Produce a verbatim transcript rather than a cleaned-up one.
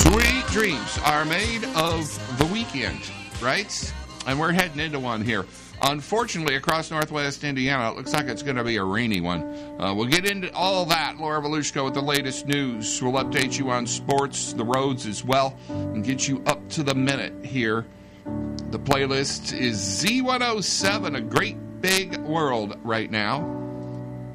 Sweet dreams are made of the weekend, right? And we're heading into one here. Unfortunately, across northwest Indiana, it looks like it's going to be a rainy one. Uh, we'll get into all that. Laura Volushko with the latest news. We'll update you on sports, the roads as well, and get you up to the minute here. The playlist is Z one oh seven, A Great Big World right now.